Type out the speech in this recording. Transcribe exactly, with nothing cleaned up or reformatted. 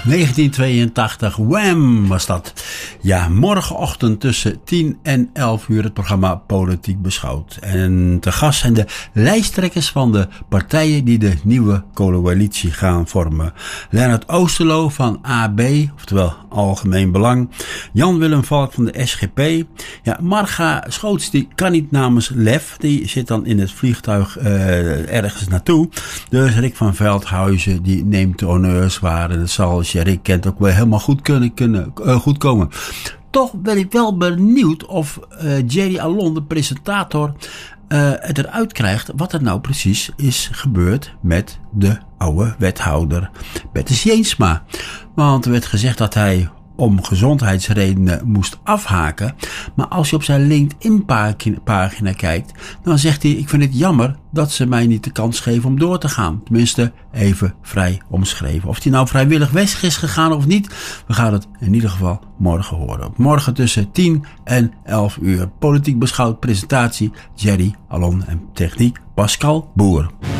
negentien tweeëntachtig, Wham was dat. Ja, morgenochtend tussen tien en elf uur het programma Politiek Beschouwd. En te gast zijn de lijsttrekkers van de partijen die de nieuwe coalitie gaan vormen. Lennart Oosterlo van A B, oftewel Algemeen Belang. Jan-Willem Valk van de S G P. Ja, Marga Schoots, die kan niet namens Lef. Die zit dan in het vliegtuig uh, ergens naartoe. Dus Rick van Veldhuizen, die neemt de honneurs waar. En dat zal, als je Rick kent, ook wel helemaal goed kunnen, kunnen uh, goed komen. Toch ben ik wel benieuwd of uh, Jerry Alon, de presentator, uh, het eruit krijgt wat er nou precies is gebeurd met de oude wethouder Bertus Jeensma. Want er werd gezegd dat hij om gezondheidsredenen moest afhaken. Maar als je op zijn LinkedIn-pagina kijkt, dan zegt hij: ik vind het jammer dat ze mij niet de kans geven om door te gaan. Tenminste, even vrij omschreven. Of hij nou vrijwillig weg is gegaan of niet, we gaan het in ieder geval morgen horen. Morgen tussen tien en elf uur. Politiek Beschouwd presentatie Jerry Alon en techniek Pascal Boer.